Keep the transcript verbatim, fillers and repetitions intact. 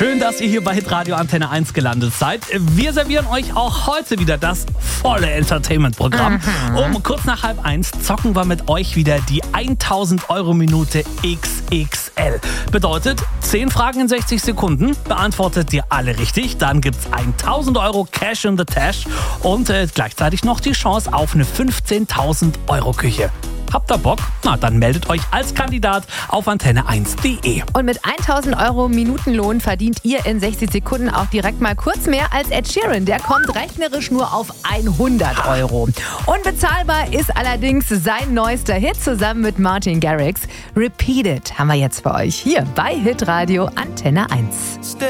Schön, dass ihr hier bei Hitradio Antenne eins gelandet seid. Wir servieren euch auch heute wieder das volle Entertainment-Programm. Mhm. Um kurz nach halb eins zocken wir mit euch wieder die tausend Euro Minute X X L. Bedeutet, zehn Fragen in sechzig Sekunden. Beantwortet ihr alle richtig, dann gibt's tausend Euro Cash in the Tash und äh, gleichzeitig noch die Chance auf eine fünfzehntausend Euro Küche. Habt ihr Bock? Na, dann meldet euch als Kandidat auf antenne eins punkt de. Und mit tausend Euro Minutenlohn verdient ihr in sechzig Sekunden auch direkt mal kurz mehr als Ed Sheeran. Der kommt rechnerisch nur auf hundert Euro. Unbezahlbar ist allerdings sein neuester Hit zusammen mit Martin Garrix. Repeat It haben wir jetzt für euch hier bei Hitradio Antenne eins.